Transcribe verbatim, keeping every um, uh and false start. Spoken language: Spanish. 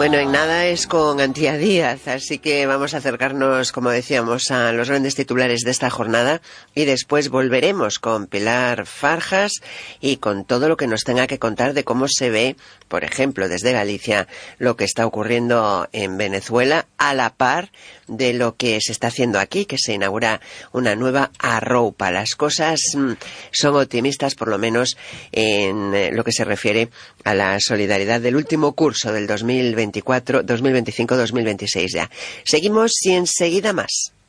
Bueno, en nada es con Antía Díaz, así que vamos a acercarnos, como decíamos, a los grandes titulares de esta jornada y después volveremos con Pilar Farjas y con todo lo que nos tenga que contar de cómo se ve, por ejemplo, desde Galicia, lo que está ocurriendo en Venezuela a la par de lo que se está haciendo aquí, que se inaugura una nueva arroupa. Las cosas mmm, son optimistas, por lo menos en eh, lo que se refiere a la solidaridad del último curso del dos mil veinticuatro, dos mil veinticinco, dos mil veintiséis ya. Seguimos y enseguida más.